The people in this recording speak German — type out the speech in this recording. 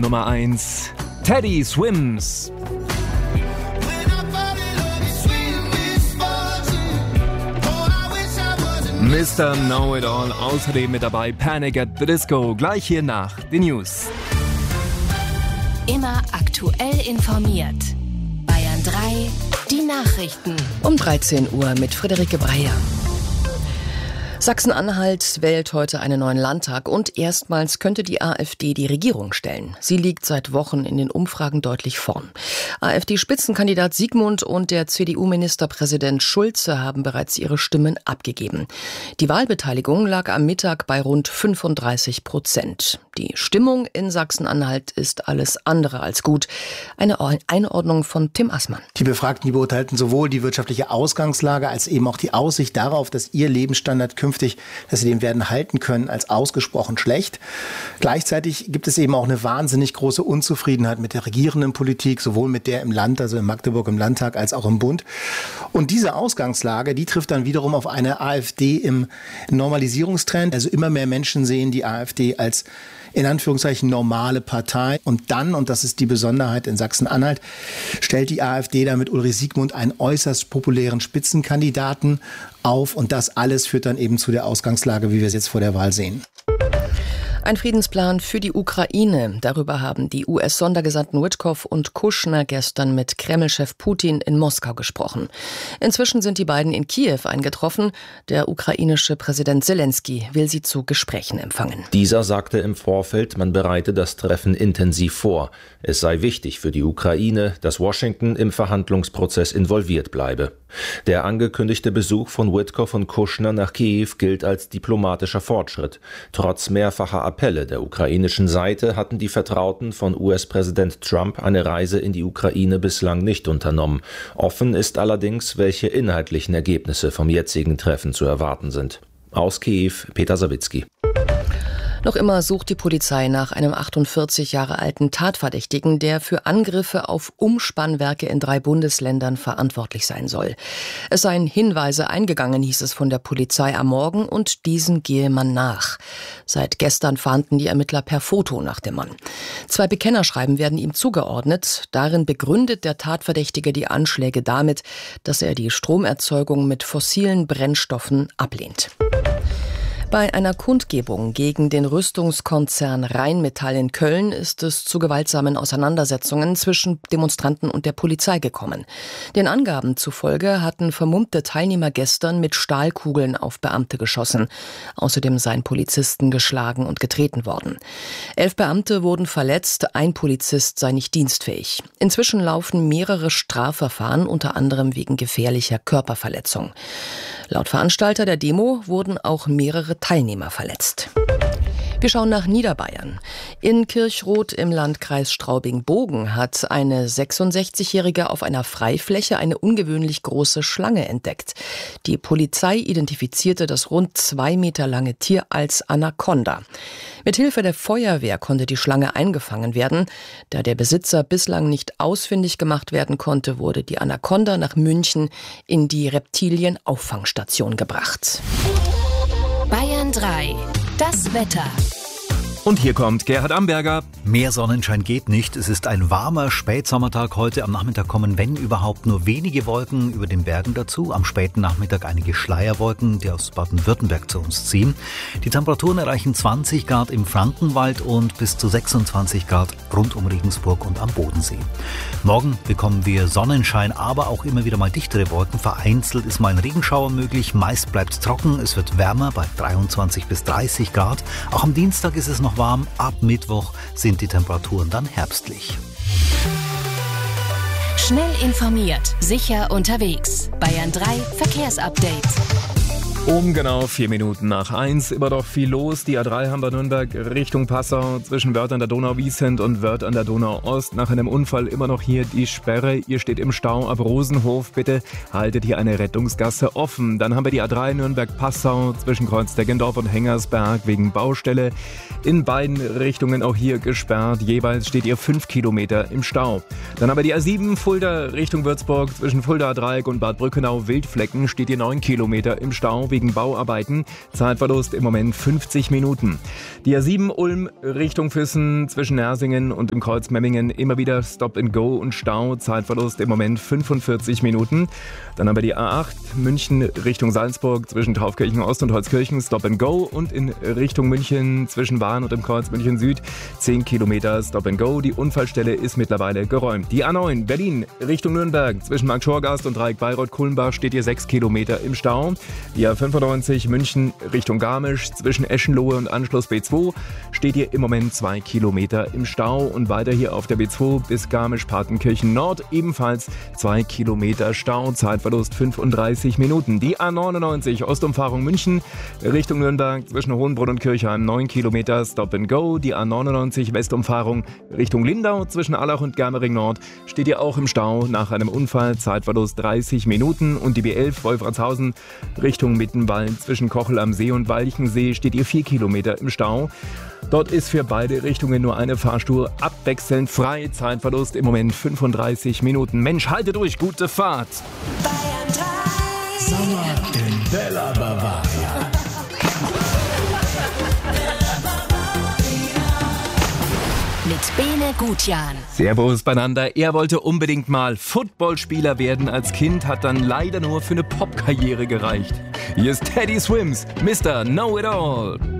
Nummer 1. Teddy Swims. Mr. Know-It-All, außerdem mit dabei Panic at the Disco, gleich hier nach den News. Immer aktuell informiert. Bayern 3, die Nachrichten. Um 13 Uhr mit Friederike Breyer. Sachsen-Anhalt wählt heute einen neuen Landtag und erstmals könnte die AfD die Regierung stellen. Sie liegt seit Wochen in den Umfragen deutlich vorn. AfD-Spitzenkandidat Siegmund und der CDU-Ministerpräsident Schulze haben bereits ihre Stimmen abgegeben. Die Wahlbeteiligung lag am Mittag bei rund 35%. Die Stimmung in Sachsen-Anhalt ist alles andere als gut. Eine Einordnung von Tim Assmann. Die Befragten, die beurteilten sowohl die wirtschaftliche Ausgangslage als eben auch die Aussicht darauf, dass ihr Lebensstandard dass sie den werden halten können, als ausgesprochen schlecht. Gleichzeitig gibt es eben auch eine wahnsinnig große Unzufriedenheit mit der regierenden Politik, sowohl mit der im Land, also in Magdeburg im Landtag, als auch im Bund. Und diese Ausgangslage, die trifft dann wiederum auf eine AfD im Normalisierungstrend. Also immer mehr Menschen sehen die AfD als in Anführungszeichen normale Partei. Und dann, und das ist die Besonderheit in Sachsen-Anhalt, stellt die AfD da mit Ulrich Siegmund einen äußerst populären Spitzenkandidaten auf. Und das alles führt dann eben zu der Ausgangslage, wie wir es jetzt vor der Wahl sehen. Ein Friedensplan für die Ukraine. Darüber haben die US-Sondergesandten Witkoff und Kushner gestern mit Kreml-Chef Putin in Moskau gesprochen. Inzwischen sind die beiden in Kiew eingetroffen. Der ukrainische Präsident Selenskyj will sie zu Gesprächen empfangen. Dieser sagte im Vorfeld, man bereite das Treffen intensiv vor. Es sei wichtig für die Ukraine, dass Washington im Verhandlungsprozess involviert bleibe. Der angekündigte Besuch von Witkoff und Kushner nach Kiew gilt als diplomatischer Fortschritt. Trotz mehrfacher Appelle der ukrainischen Seite hatten die Vertrauten von US-Präsident Trump eine Reise in die Ukraine bislang nicht unternommen. Offen ist allerdings, welche inhaltlichen Ergebnisse vom jetzigen Treffen zu erwarten sind. Aus Kiew, Peter Sawicki. Noch immer sucht die Polizei nach einem 48 Jahre alten Tatverdächtigen, der für Angriffe auf Umspannwerke in 3 Bundesländern verantwortlich sein soll. Es seien Hinweise eingegangen, hieß es von der Polizei am Morgen, und diesen gehe man nach. Seit gestern fahnden die Ermittler per Foto nach dem Mann. 2 Bekennerschreiben werden ihm zugeordnet. Darin begründet der Tatverdächtige die Anschläge damit, dass er die Stromerzeugung mit fossilen Brennstoffen ablehnt. Bei einer Kundgebung gegen den Rüstungskonzern Rheinmetall in Köln ist es zu gewaltsamen Auseinandersetzungen zwischen Demonstranten und der Polizei gekommen. Den Angaben zufolge hatten vermummte Teilnehmer gestern mit Stahlkugeln auf Beamte geschossen. Außerdem seien Polizisten geschlagen und getreten worden. 11 Beamte wurden verletzt, ein Polizist sei nicht dienstfähig. Inzwischen laufen mehrere Strafverfahren, unter anderem wegen gefährlicher Körperverletzung. Laut Veranstalter der Demo wurden auch mehrere Teilnehmer verletzt. Wir schauen nach Niederbayern. In Kirchroth im Landkreis Straubing-Bogen hat eine 66-Jährige auf einer Freifläche eine ungewöhnlich große Schlange entdeckt. Die Polizei identifizierte das rund 2 Meter lange Tier als Anaconda. Mithilfe der Feuerwehr konnte die Schlange eingefangen werden. Da der Besitzer bislang nicht ausfindig gemacht werden konnte, wurde die Anaconda nach München in die Reptilienauffangstation gebracht. Bayern 3, das Wetter. Und hier kommt Gerhard Amberger. Mehr Sonnenschein geht nicht. Es ist ein warmer Spätsommertag heute. Am Nachmittag kommen, wenn überhaupt, nur wenige Wolken über den Bergen dazu. Am späten Nachmittag einige Schleierwolken, die aus Baden-Württemberg zu uns ziehen. Die Temperaturen erreichen 20 Grad im Frankenwald und bis zu 26 Grad rund um Regensburg und am Bodensee. Morgen bekommen wir Sonnenschein, aber auch immer wieder mal dichtere Wolken. Vereinzelt ist mal ein Regenschauer möglich. Meist bleibt es trocken. Es wird wärmer bei 23 bis 30 Grad. Auch am Dienstag ist es noch warm. Ab Mittwoch sind die Temperaturen dann herbstlich. Schnell informiert, sicher unterwegs. Bayern 3 Verkehrsupdate. Um genau 4 Minuten nach 1 immer noch viel los. Die A3 Hamburg-Nürnberg Richtung Passau zwischen Wörth an der Donau-Wiesent und Wörth an der Donau-Ost. Nach einem Unfall immer noch hier die Sperre. Ihr steht im Stau ab Rosenhof. Bitte haltet hier eine Rettungsgasse offen. Dann haben wir die A3 Nürnberg-Passau zwischen Kreuz-Deggendorf und Hengersberg wegen Baustelle. In beiden Richtungen auch hier gesperrt. Jeweils steht ihr 5 Kilometer im Stau. Dann haben wir die A7 Fulda Richtung Würzburg zwischen Fulda Dreieck und Bad Brückenau Wildflecken steht ihr 9 Kilometer im Stau. wegen Bauarbeiten. Zeitverlust im Moment 50 Minuten. Die A7 Ulm Richtung Füssen zwischen Nersingen und im Kreuz Memmingen immer wieder Stop and Go und Stau. Zeitverlust im Moment 45 Minuten. Dann haben wir die A8 München Richtung Salzburg zwischen Taufkirchen Ost und Holzkirchen Stop and Go und in Richtung München zwischen Bahn und im Kreuz München Süd 10 Kilometer Stop and Go. Die Unfallstelle ist mittlerweile geräumt. Die A9 Berlin Richtung Nürnberg zwischen Markt Schorgast und Dreieck Bayreuth-Kulmbach steht hier 6 Kilometer im Stau. Die A95 München Richtung Garmisch zwischen Eschenlohe und Anschluss B2 steht hier im Moment 2 Kilometer im Stau und weiter hier auf der B2 bis Garmisch-Partenkirchen Nord ebenfalls 2 Kilometer Stau. Zeitverlust 35 Minuten. Die A99 Ostumfahrung München Richtung Nürnberg zwischen Hohenbrunn und Kirchheim 9 Kilometer Stop and Go. Die A99 Westumfahrung Richtung Lindau zwischen Allach und Germering Nord steht hier auch im Stau nach einem Unfall. Zeitverlust 30 Minuten. Und die B11 Wolfratshausen Richtung Mittenwald zwischen Kochel am See und Walchensee steht hier 4 Kilometer im Stau. Dort ist für beide Richtungen nur eine Fahrspur abwechselnd frei. Zeitverlust im Moment 35 Minuten. Mensch, halte durch, gute Fahrt. Bayern 3. Sommer in Bella Bavaria. Mit Bene Gutjan. Servus beieinander. Er wollte unbedingt mal Footballspieler werden als Kind, hat dann leider nur für eine Popkarriere gereicht. Hier ist Teddy Swims, Mr. Know-It-All.